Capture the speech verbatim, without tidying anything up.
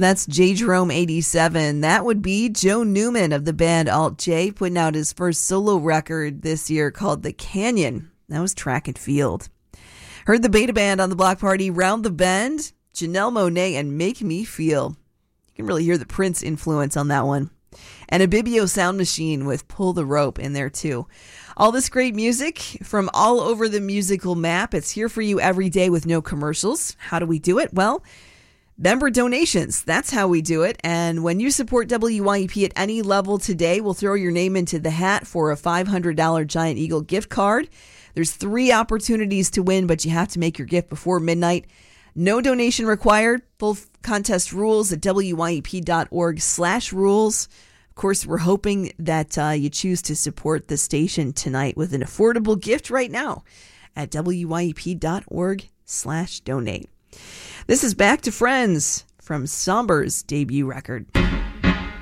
That's J. Jerome eighty-seven. That would be Joe Newman of the band Alt J, putting out his first solo record this year called The Canyon. That was Track and Field. Heard the Beta Band on the Block Party, Round the Bend, Janelle Monáe, and Make Me Feel. You can really hear the Prince influence on that one. And a Bibio Sound Machine with Pull the Rope in there too. All this great music from all over the musical map. It's here for you every day with no commercials. How do we do it? Well, member donations. That's how we do it. And when you support W Y E P at any level today, we'll throw your name into the hat for a five hundred dollars Giant Eagle gift card. There's three opportunities to win, but you have to make your gift before midnight. No donation required. Full contest rules at W Y E P dot org slash rules. Of course, we're hoping that uh, you choose to support the station tonight with an affordable gift right now at W Y E P dot org slash donate. This is Back to Friends from Somber's debut record.